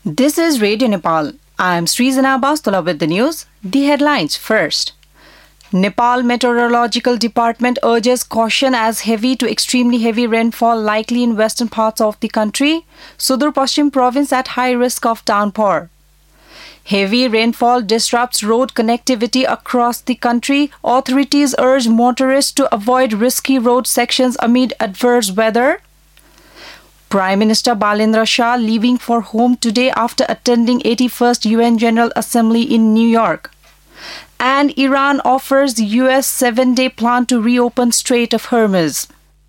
This is Radio Nepal. I am Srizana Bastola with the news. The headlines first. Nepal Meteorological Department urges caution as heavy to extremely heavy rainfall likely in western parts of the country. Sudur Paschim province at high risk of downpour. Heavy rainfall disrupts road connectivity across the country. Authorities urge motorists to avoid risky road sections amid adverse weather. Prime Minister Balendra Shah leaving for home today after attending 81st UN General Assembly in New York. And Iran offers US 7-day plan to reopen Strait of Hormuz.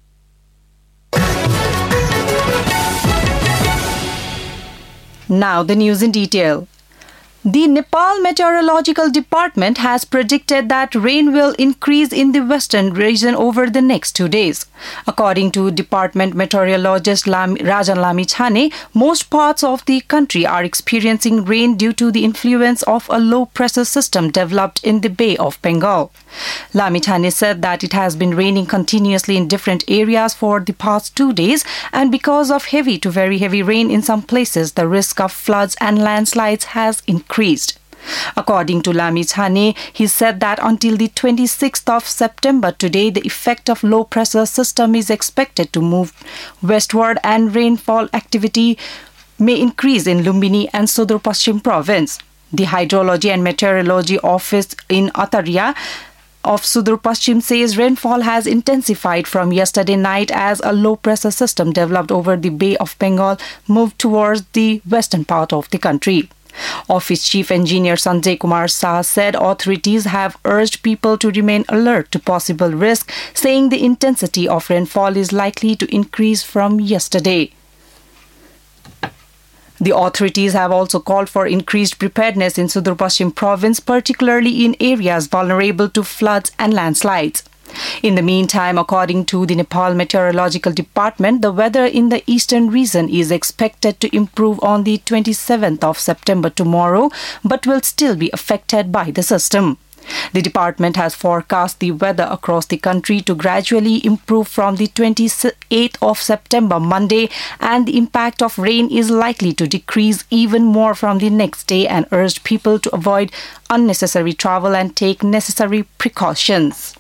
Now the news in detail. The Nepal Meteorological Department has predicted that rain will increase in the western region over the next 2 days. According to Department Meteorologist Rajan Lamichhane, most parts of the country are experiencing rain due to the influence of a low-pressure system developed in the Bay of Bengal. Lamichhane said that it has been raining continuously in different areas for the past 2 days, and because of heavy to very heavy rain in some places, the risk of floods and landslides has increased. According to Lamichhane, he said that until the 26th of September today, the effect of low-pressure system is expected to move westward and rainfall activity may increase in Lumbini and Sudur Paschim province. The Hydrology and Meteorology Office in Ataria of Sudur Paschim says rainfall has intensified from yesterday night as a low-pressure system developed over the Bay of Bengal moved towards the western part of the country. Office Chief Engineer Sanjay Kumar Shah said authorities have urged people to remain alert to possible risk, saying the intensity of rainfall is likely to increase from yesterday. The authorities have also called for increased preparedness in Sudur Paschim province, particularly in areas vulnerable to floods and landslides. In the meantime, according to the Nepal Meteorological Department, the weather in the eastern region is expected to improve on the 27th of September tomorrow, but will still be affected by the system. The department has forecast the weather across the country to gradually improve from the 28th of September Monday, and the impact of rain is likely to decrease even more from the next day, and urged people to avoid unnecessary travel and take necessary precautions.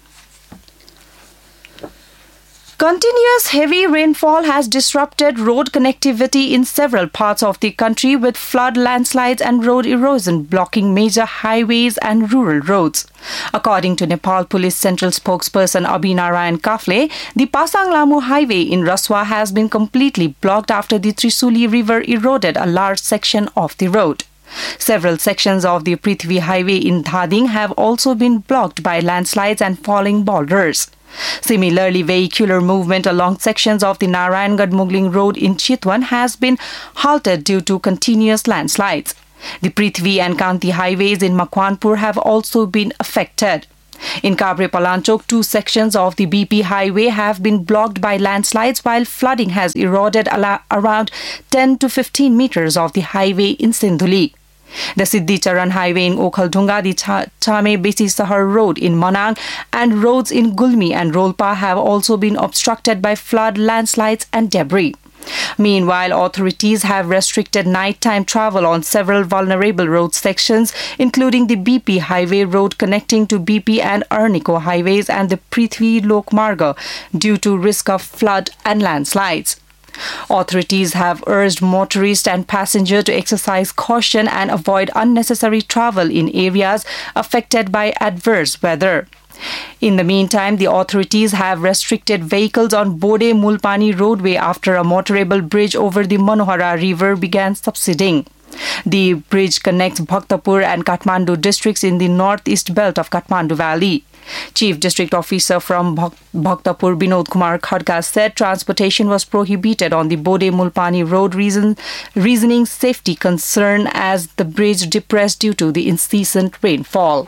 Continuous heavy rainfall has disrupted road connectivity in several parts of the country, with flood, landslides and road erosion blocking major highways and rural roads. According to Nepal Police Central spokesperson Abhinarayan Kafle, the Pasang Lamu highway in Raswa has been completely blocked after the Trisuli River eroded a large section of the road. Several sections of the Prithvi Highway in Dhading have also been blocked by landslides and falling boulders. Similarly, vehicular movement along sections of the Narayangarh-Mugling Road in Chitwan has been halted due to continuous landslides. The Prithvi and Kanti highways in Makwanpur have also been affected. In Kabre Palanchok, 2 sections of the BP highway have been blocked by landslides, while flooding has eroded around 10 to 15 meters of the highway in Sindhuli. The Siddhi Charan Highway in Okhaldhunga, the Chame Besi Sahar Road in Manang, and roads in Gulmi and Rolpa have also been obstructed by flood, landslides and debris. Meanwhile, authorities have restricted nighttime travel on several vulnerable road sections, including the BP Highway road connecting to BP and Arniko highways and the Prithvi Lokmarga, due to risk of flood and landslides. Authorities have urged motorists and passengers to exercise caution and avoid unnecessary travel in areas affected by adverse weather. In the meantime, the authorities have restricted vehicles on Bode Mulpani roadway after a motorable bridge over the Manohara River began subsiding. The bridge connects Bhaktapur and Kathmandu districts in the northeast belt of Kathmandu Valley. Chief District Officer from Bhaktapur Binod Kumar Khadka said transportation was prohibited on the Bode Mulpani road, reasoning safety concern as the bridge depressed due to the incessant rainfall.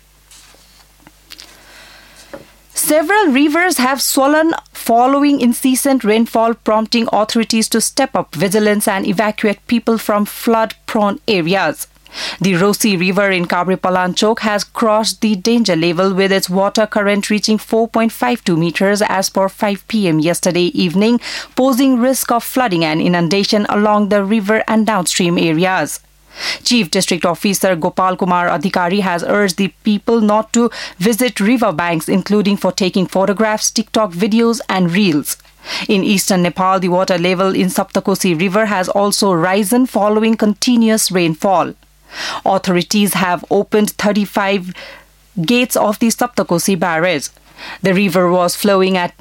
Several rivers have swollen following incessant rainfall, prompting authorities to step up vigilance and evacuate people from flood-prone areas. The Rosi River in Kabripalanchok has crossed the danger level with its water current reaching 4.52 meters as per 5 p.m. yesterday evening, posing risk of flooding and inundation along the river and downstream areas. Chief District Officer Gopal Kumar Adhikari has urged the people not to visit river banks, including for taking photographs, TikTok videos and reels. In eastern Nepal, the water level in Saptakosi River has also risen following continuous rainfall. Authorities have opened 35 gates of the Saptakosi barrage. The river was flowing at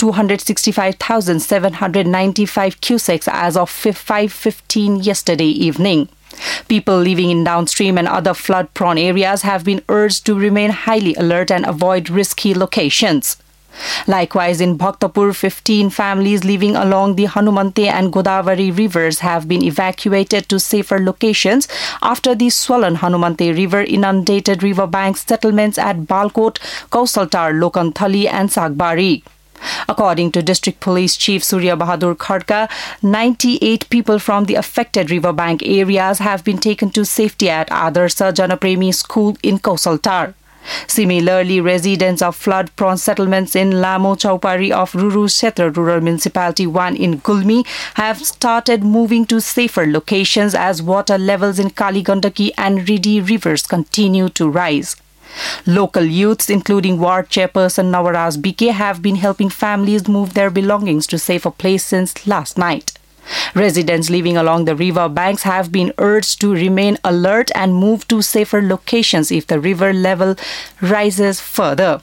265,795 cusecs as of 5:15 yesterday evening. People living in downstream and other flood-prone areas have been urged to remain highly alert and avoid risky locations. Likewise, in Bhaktapur, 15 families living along the Hanumante and Godavari rivers have been evacuated to safer locations after the swollen Hanumante River inundated riverbank settlements at Balkot, Kausaltar, Lokanthali and Sagbari. According to District Police Chief Surya Bahadur Khadka, 98 people from the affected riverbank areas have been taken to safety at Adarsa Janapremi School in Kausaltar. Similarly, residents of flood-prone settlements in Lamo Chaupari of Ruru Kshetra Rural Municipality 1 in Gulmi have started moving to safer locations as water levels in Kaligandaki and Ridi rivers continue to rise. Local youths, including Ward Chairperson Nawaraz Bike, have been helping families move their belongings to safer place since last night. Residents living along the river banks have been urged to remain alert and move to safer locations if the river level rises further.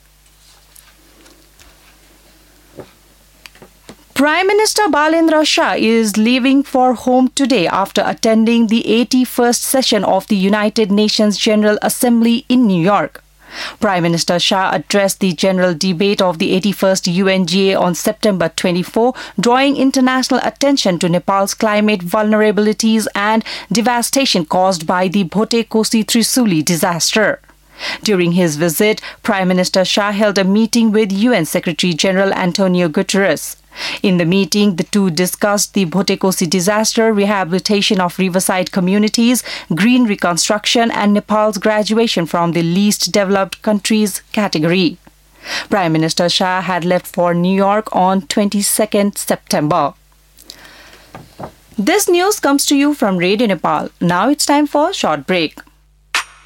Prime Minister Balendra Shah is leaving for home today after attending the 81st session of the United Nations General Assembly in New York. Prime Minister Shah addressed the general debate of the 81st UNGA on September 24, drawing international attention to Nepal's climate vulnerabilities and devastation caused by the Bhote Kosi Trisuli disaster. During his visit, Prime Minister Shah held a meeting with UN Secretary General Antonio Guterres. In the meeting, the two discussed the Bhote Kosi disaster, rehabilitation of riverside communities, green reconstruction, and Nepal's graduation from the least developed countries category. Prime Minister Shah had left for New York on 22nd September. This news comes to you from Radio Nepal. Now it's time for a short break.